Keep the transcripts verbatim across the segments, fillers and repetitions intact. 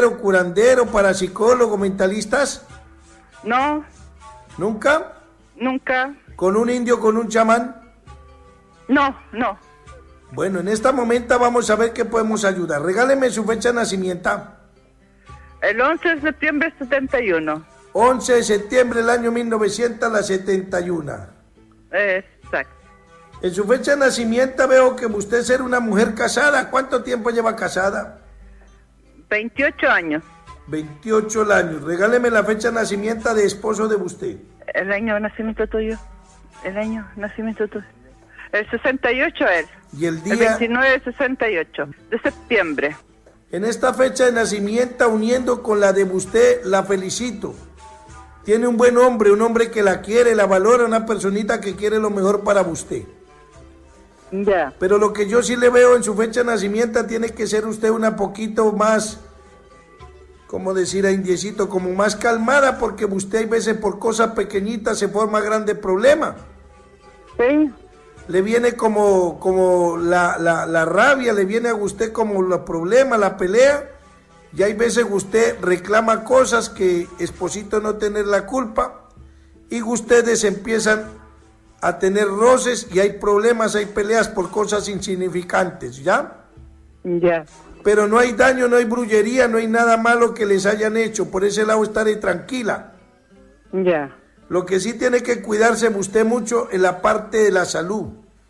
brujero, curandero, parapsicólogo, mentalistas? No. ¿Nunca? Nunca. ¿Con un indio, con un chamán? No, no. Bueno, en esta momento vamos a ver qué podemos ayudar. Regáleme su fecha de nacimiento. El once de septiembre del setenta y uno. once de septiembre del año mil novecientos setenta y uno. Exacto. En su fecha de nacimiento veo que usted es una mujer casada. ¿Cuánto tiempo lleva casada? veintiocho años. veintiocho años. Regáleme la fecha de nacimiento de esposo de usted. El año de nacimiento tuyo. El año de nacimiento tuyo. El sesenta y ocho él. Y el día... El veintinueve de sesenta y ocho de septiembre. En esta fecha de nacimiento, uniendo con la de usted, la felicito. Tiene un buen hombre, un hombre que la quiere, la valora, una personita que quiere lo mejor para usted. Ya. Pero lo que yo sí le veo en su fecha de nacimiento, tiene que ser usted una poquito más, ¿cómo decir a indiecito? Como más calmada, porque usted hay veces por cosas pequeñitas se forma grande problema. Sí. Le viene como, como la, la, la rabia, le viene a usted como los problemas, la pelea, y hay veces usted reclama cosas que esposito no tener la culpa, y ustedes empiezan a tener roces, y hay problemas, hay peleas por cosas insignificantes, ¿ya? Ya. Pero no hay daño, no hay brujería, no hay nada malo que les hayan hecho, por ese lado estaré tranquila. Ya. Lo que sí tiene que cuidarse usted mucho en la parte de la salud.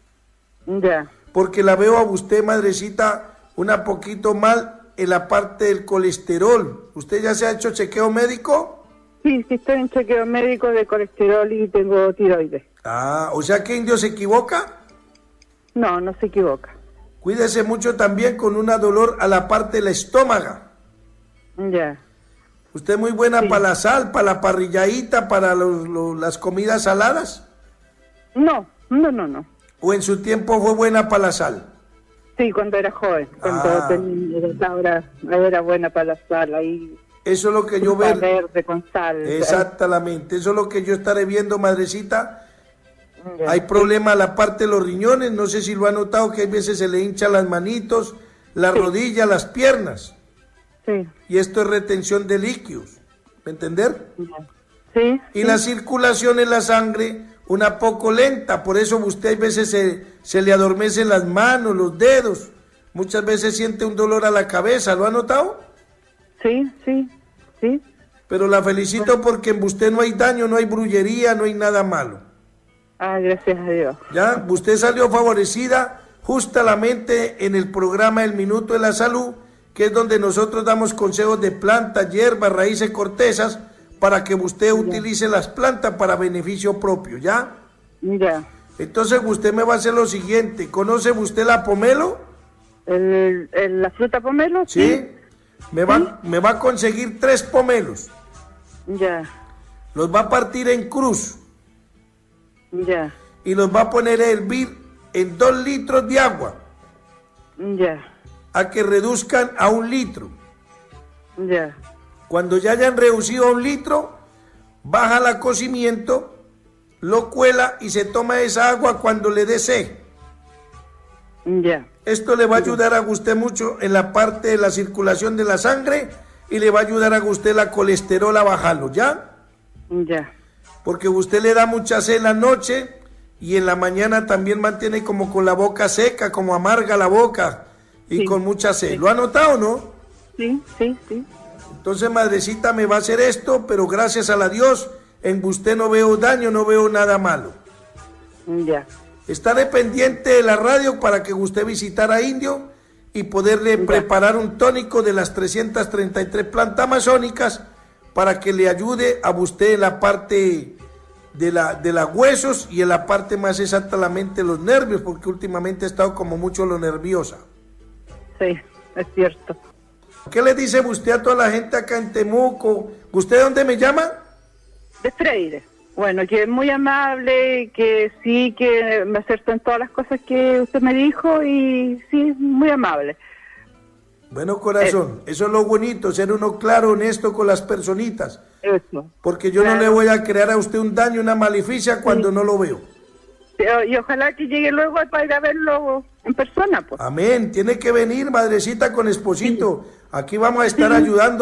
Ya. Porque la veo a usted, madrecita, una poquito mal en la parte del colesterol. ¿Usted ya se ha hecho chequeo médico? Sí, sí, estoy en chequeo médico de colesterol y tengo tiroides. Ah, o sea que indio se equivoca. No, no se equivoca. Cuídese mucho también con una dolor a la parte del estómago. Ya. ¿Usted es muy buena Sí. para la sal, para la parrilladita, para los, los, las comidas saladas? No, no, no, no. ¿O en su tiempo fue buena para la sal? Sí, cuando era joven, cuando Ah. tenía, era, era buena para la sal, ahí Eso es lo que yo fruta veo. verde con sal. Exactamente, eso es lo que yo estaré viendo, madrecita. Ya. Hay problema a la parte de los riñones, no sé si lo ha notado que hay veces se le hinchan las manitos, las Sí. rodillas, las piernas. Sí. Y esto es retención de líquidos, ¿me entender? Ya. Sí. Y sí. la circulación en la sangre una poco lenta, por eso usted hay veces se, se le adormecen las manos, los dedos, muchas veces siente un dolor a la cabeza, ¿lo ha notado? Sí, sí, sí. Pero la felicito porque en usted no hay daño, no hay brujería, no hay nada malo. Ah, gracias a Dios. ¿Ya? Usted salió favorecida justamente en el programa El Minuto de la Salud, que es donde nosotros damos consejos de plantas, hierbas, raíces, cortezas, para que usted Ya. utilice las plantas para beneficio propio, ¿ya? Ya. Entonces usted me va a hacer lo siguiente, ¿conoce usted la pomelo? El, el- la fruta pomelo, ¿Sí? sí. Me va, me va a conseguir tres pomelos, Ya, los va a partir en cruz ya, y los va a poner a hervir en dos litros de agua, ya, a que reduzcan a un litro. ya, Cuando ya hayan reducido a un litro, baja el cocimiento, lo cuela y se toma esa agua cuando le dé sed. ya. Esto le va a ayudar a usted mucho en la parte de la circulación de la sangre y le va a ayudar a usted la colesterol a bajarlo, ¿ya? Ya. Porque usted le da mucha sed en la noche y en la mañana también mantiene como con la boca seca, como amarga la boca y Sí, con mucha sed. sí. ¿Lo ha notado, no? Sí, sí, sí. Entonces, madrecita, me va a hacer esto, pero gracias a la Dios, en usted no veo daño, no veo nada malo. Ya. Estaré pendiente de la radio para que usted visitara Indio y poderle Ya. preparar un tónico de las trescientas treinta y tres plantas amazónicas para que le ayude a usted en la parte de la de los huesos y en la parte más exactamente los nervios, porque últimamente ha estado como mucho lo nerviosa. Sí, es cierto. ¿Qué le dice usted a toda la gente acá en Temuco? ¿Usted dónde me llama? De Freire. Bueno, que es muy amable, que sí, que me acertó en todas las cosas que usted me dijo y sí, muy amable. Bueno, corazón, eso es lo bonito, ser uno claro, honesto con las personitas. Eso. Porque yo Claro. no le voy a crear a usted un daño, una maleficia cuando no lo veo. Y, y ojalá que llegue luego para ir a verlo en persona, pues. Amén. Tiene que venir, madrecita con esposito. Aquí vamos a estar ayudando.